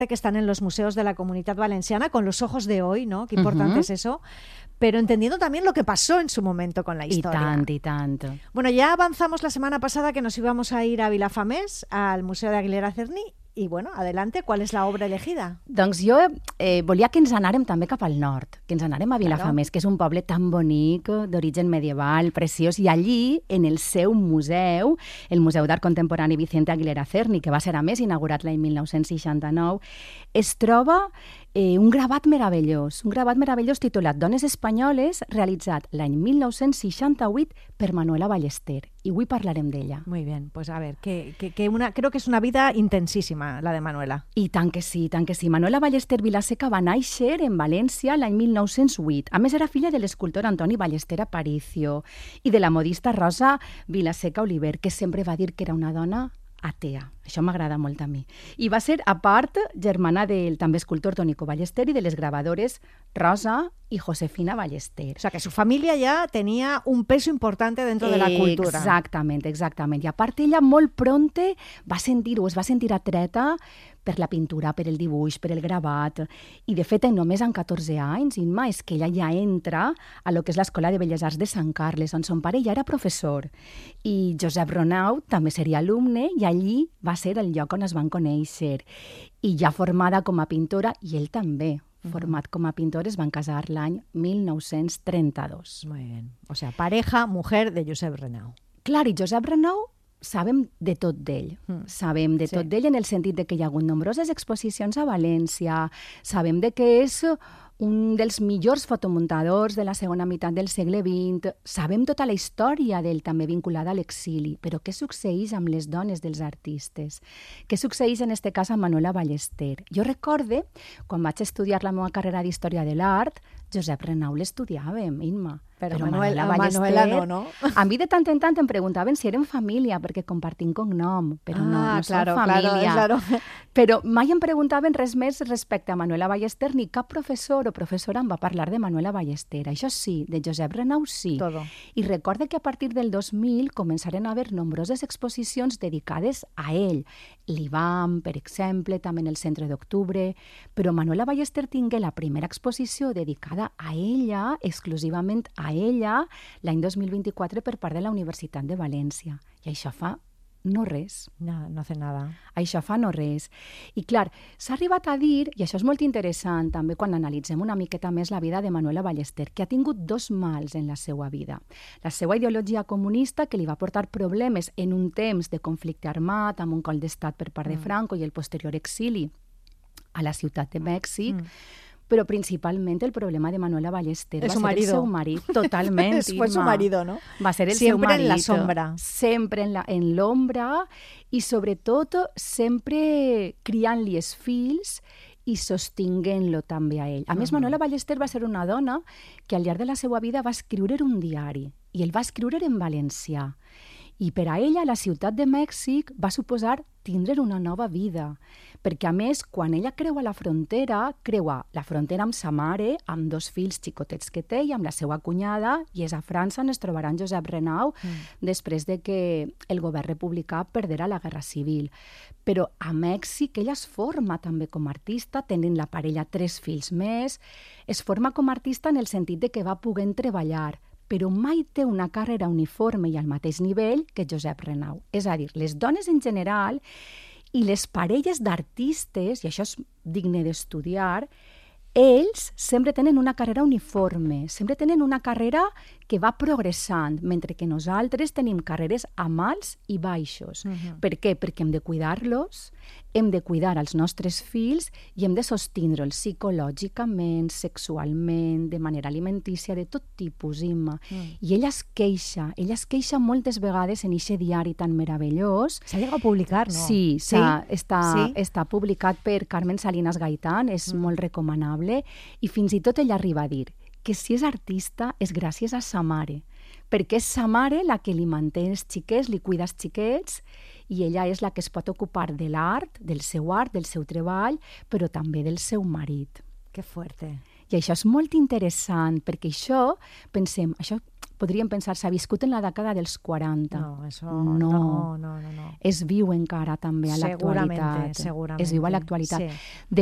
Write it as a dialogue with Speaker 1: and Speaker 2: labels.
Speaker 1: que están en los museos de la Comunidad Valenciana con los ojos de hoy, ¿no? Qué importante es eso, pero entendiendo también lo que pasó en su momento con la historia.
Speaker 2: I tant.
Speaker 1: Bueno, ya avanzamos la semana pasada que nos íbamos a ir a Vilafamés, al Museo de Aguilera Cerny, i bueno, adelante, ¿cuál es la obra elegida?
Speaker 2: Doncs jo volia que ens anàrem també cap al nord, que ens anàrem a Vilafamés, que és un poble tan bonic, d'origen medieval, preciós, i allí, en el seu museu, el Museu d'Art Contemporani Vicente Aguilera Cerny, que va ser a més inaugurat l'any 1969, es troba un gravat meravellós titulat Dones espanyoles, realitzat l'any 1968 per Manuela Ballester. Y hoy parlarem d'ella.
Speaker 1: Muy bien, pues a ver, creo que es una vida intensísima, la de Manuela.
Speaker 2: I tant que sí. Manuela Ballester Vilaseca va néixer en València l'any 1908. A més, era filla de l'escultor Antoni Ballester Aparicio i de la modista Rosa Vilaseca Oliver, que sempre va dir que era una dona atea. Això m'agrada molt a mi. I va ser, a part, germana del també escultor Tónico Ballester i de les gravadores Rosa y Josefina Ballester.
Speaker 1: O sea, que su familia ya tenía un peso importante dentro de la cultura.
Speaker 2: Exactament. I a part, ella molt pronte es va sentir atreta per la pintura, per el dibuix, per el gravat. I, de fet, només amb 14 anys, Imma, és que ella ja entra a lo que és l'Escola de Belles Arts de Sant Carles, on son pare ja era professor. I Josep Ronau també seria alumne i allí va ser el lloc on es van conèixer. I ja formada com a pintora, i ell també, format com a pintor, es van casar l'any 1932.
Speaker 1: Muy bien. O sea, pareja, mujer de Josep Renau.
Speaker 2: Clar, i Josep Renau sabem de tot d'ell. Sabem de tot d'ell en el sentit de que hi ha hagut nombroses exposicions a València, sabem de que és un dels millors fotomuntadors de la segona meitat del segle XX, sabem tota la història d'ell també vinculada a l'exili, però què succeeix amb les dones dels artistes? Què succeeix en aquest cas amb Manuela Ballester? Jo recorde, quan vaig estudiar la meva carrera d'Història de l'Art, Josep Renau l'estudiàvem, Imma.
Speaker 1: Però Manuela no, no?
Speaker 2: A mi de tant en tant em preguntaven si eren família, perquè compartim cognom, però no som família.
Speaker 1: Claro.
Speaker 2: Però mai em preguntaven res més respecte a Manuela Ballester, ni cap professor o professora em va parlar de Manuela Ballester. Això sí, de Josep Renau sí.
Speaker 1: Todo.
Speaker 2: I recorde que a partir del 2000 començaren a haver nombroses exposicions dedicades a ell. L'IBAM, per exemple, també en el Centre d'Octubre, però Manuela Ballester tingué la primera exposició dedicada a ella, exclusivament a ella, l'any 2024 per part de la Universitat de València. I això fa no res.
Speaker 1: No hace nada.
Speaker 2: Això fa no res. I clar, s'ha arribat a dir, i això és molt interessant també quan analitzem una miqueta més la vida de Manuela Ballester, que ha tingut dos mals en la seva vida. La seva ideologia comunista, que li va portar problemes en un temps de conflicte armat, amb un cop d'estat per part de Franco i el posterior exili a la ciutat de Mèxic, pero principalmente el problema de Manuela Ballester va ser el seu marit, totalment.
Speaker 1: Fue su marido, ¿no?
Speaker 2: Va ser el
Speaker 1: siempre
Speaker 2: seu marit.
Speaker 1: En la sombra.
Speaker 2: Sempre en l'ombra i sobretot sempre criant-li els fills i sostinguent-lo també a ell. A més, Manuela Ballester va ser una dona que al llarg de la seva vida va escriure un diari i el va escriure en valencià. I per a ella, la ciutat de Mèxic va suposar tindre una nova vida, perquè a més, quan ella creua la frontera amb sa mare, amb dos fills xicotets que té i amb la seva cunyada, i és a França on es trobarà en Josep Renau després de que el govern republicà perdera la Guerra Civil. Però a Mèxic ella es forma també com a artista, tenint la parella 3 fills més, es forma com a artista en el sentit de que va poder treballar, però mai té una carrera uniforme i al mateix nivell que Josep Renau. És a dir, les dones en general i les parelles d'artistes, i això és digne d'estudiar, ells sempre tenen una carrera uniforme, sempre tenen una carrera que va progressant, mentre que nosaltres tenim carreres amb alts i baixos. Per què? Perquè hem de cuidar-los, hem de cuidar els nostres fills i hem de sostindre'ls psicològicament, sexualment, de manera alimentícia, de tot tipus, Imma. I ella es queixa moltes vegades en eixe diari tan meravellós.
Speaker 1: S'ha llegat a publicar, no?
Speaker 2: Sí, està publicat per Carmen Salinas Gaitán, és molt recomanable, i fins i tot ella arriba a dir que si és artista és gràcies a sa mare, perquè és sa mare la que li manté els xiquets, li cuida els xiquets, i ella és la que es pot ocupar de l'art, del seu treball, però també del seu marit.
Speaker 1: Que fuerte.
Speaker 2: I això és molt interessant, perquè això, pensem, això podríem pensar, s'ha viscut en la dècada dels 40.
Speaker 1: No, eso no.
Speaker 2: Es viu encara també a l'actualitat.
Speaker 1: Segurament.
Speaker 2: Es viu a l'actualitat.
Speaker 1: Sí.